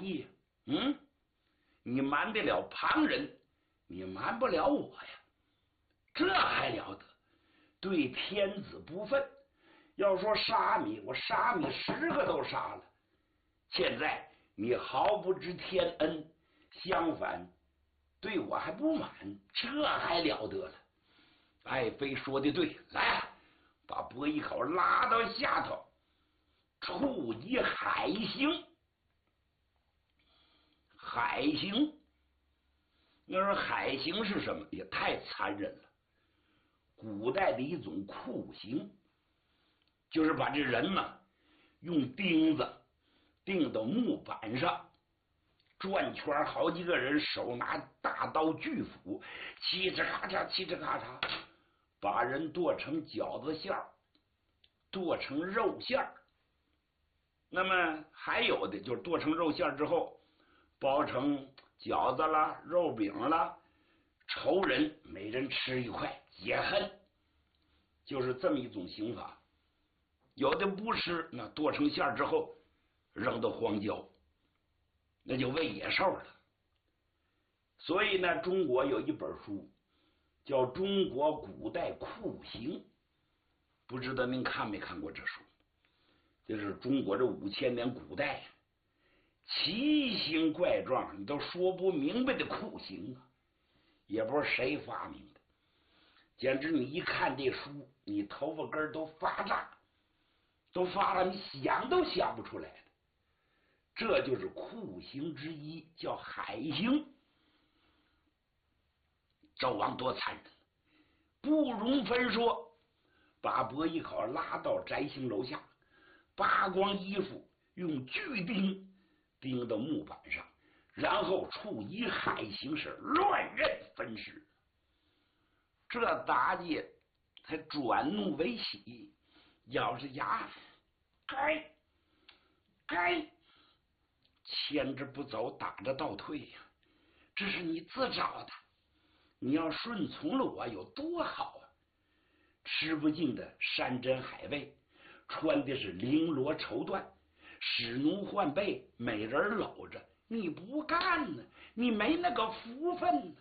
意？你瞒得了旁人，你瞒不了我呀，这还了得？对天子不忿，要说杀你，我杀你10个都杀了。现在你毫不知天恩，相反对我还不满，这还了得了？爱妃说的对，来，把伯邑考拉到下头，处以海刑。海刑，你说海刑是什么？也太残忍了。古代的一种酷刑，就是把这人呢用钉子钉到木板上，转圈，好几个人手拿大刀巨斧，嘁哧咔嚓，嘁哧咔嚓，把人剁成饺子馅儿，剁成肉馅儿。那么还有的就是剁成肉馅儿之后，包成饺子啦、肉饼啦，仇人每人吃一块解恨，就是这么一种刑法。有的不吃，那剁成馅儿之后扔到荒郊，那就喂野兽了。所以呢，中国有一本书叫《中国古代酷刑》，不知道您看没看过这书？这是中国这5000年古代奇形怪状，你都说不明白的酷刑啊，也不知道谁发明的，简直你一看这书，你头发根都发炸，都发了，你想都想不出来了。这就是酷刑之一，叫海刑。纣王多残忍，不容分说，把伯邑考拉到宅行楼下，扒光衣服，用巨钉钉到木板上，然后处以海刑，是乱刃分尸。这妲己才转怒为喜，咬着牙，该牵着不走，打着倒退呀！这是你自找的，你要顺从了我有多好啊！吃不尽的山珍海味，穿的是绫罗绸缎，使奴换被，美人搂着，你不干呢，你没那个福分呢。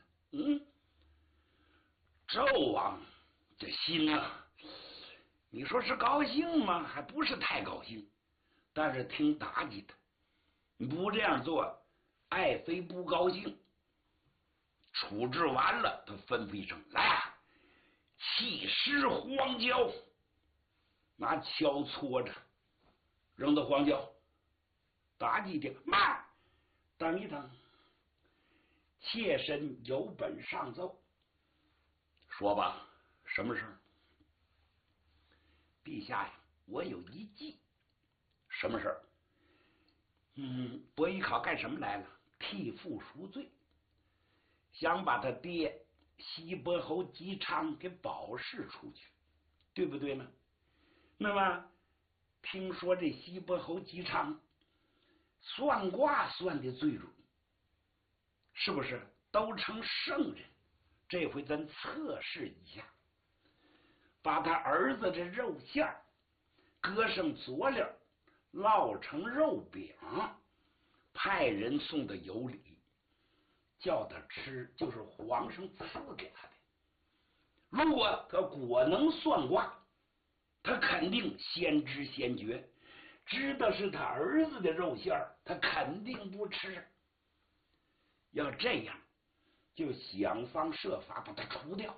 纣王这心啊，你说是高兴吗？还不是太高兴，但是听妲己的，你不这样做，爱妃不高兴。处置完了，他吩咐一声：“来啊，弃尸荒郊！”拿锹搓着，扔到荒郊。妲己听，慢，等一等，妾身有本上奏。说吧，什么事儿？陛下呀，我有一计。什么事儿？伯邑考干什么来了？替父赎罪，想把他爹西伯侯姬昌给保释出去，对不对呢？那么听说这西伯侯姬昌算卦算的最准，是不是都成圣人？这回咱测试一下，把他儿子这肉馅儿割上佐料，烙成肉饼，派人送到有里，叫他吃，就是皇上赐给他的。如果他果能算卦，他肯定先知先觉，知道是他儿子的肉馅儿，他肯定不吃。要这样，就想方设法把他除掉。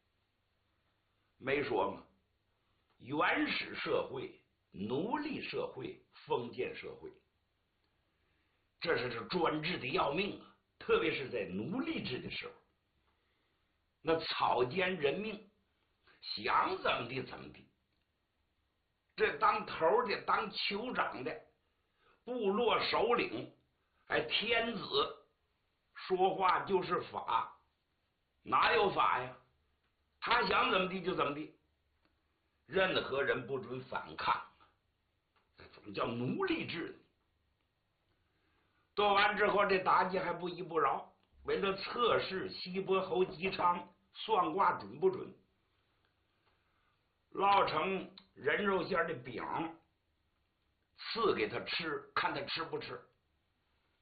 没说吗？原始社会、奴隶社会、封建社会，这是专制的要命啊！特别是在奴隶制的时候，那草菅人命，想怎么地怎么地。这当头的、当酋长的、部落首领，天子说话就是法，哪有法呀？他想怎么地就怎么地，任何人不准反抗。这怎么叫奴隶制呢？做完之后，这妲己还不依不饶，为了测试西伯侯姬昌算卦准不准，烙成人肉馅的饼赐给他吃，看他吃不吃。